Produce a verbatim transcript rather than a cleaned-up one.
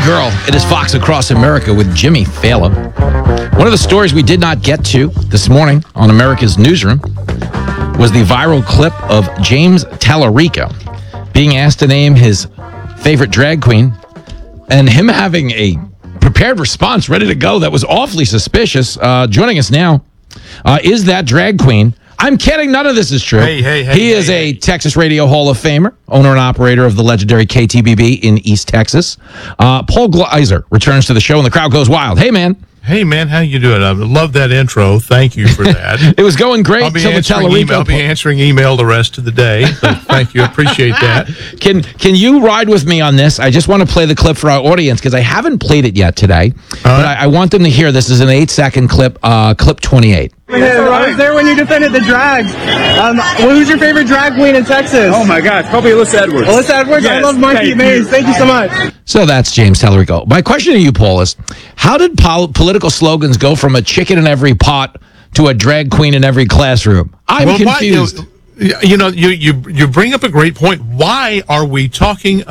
Girl. It is Fox Across America with Jimmy Fallon. One of the stories we did not get to this morning on America's Newsroom was the viral clip of James Tallarico being asked to name his favorite drag queen and him having a prepared response ready to go that was awfully suspicious. Uh, joining us now uh, is that drag queen. I'm kidding. None of this is true. Hey, hey, hey. He is hey, a hey. Texas Radio Hall of Famer, owner and operator of the legendary K T B B in East Texas. Uh, Paul Gleiser returns to the show, and the crowd goes wild. Hey, man. Hey, man, how you doing? I love that intro. Thank you for that. It was going great. I'll be, till the answering Tallarico email, I'll be po- answering email the rest of the day. So thank you. Appreciate that. Can Can you ride with me on this? I just want to play the clip for our audience because I haven't played it yet today. But I, I want them to hear this is an eight-second clip, uh, clip twenty-eight. I was there when you defended the drags. Um, who's your favorite drag queen in Texas? Oh my gosh, probably Alyssa Edwards. Alyssa Edwards? I Yes, love Monkey thank Maze. you. Thank you so much. So that's James Tallarico. My question to you, Paul, is how did pol- political slogans go from a chicken in every pot to a drag queen in every classroom? I'm Well, why- confused. you know, you know, you, you you bring up a great point. Why are we talking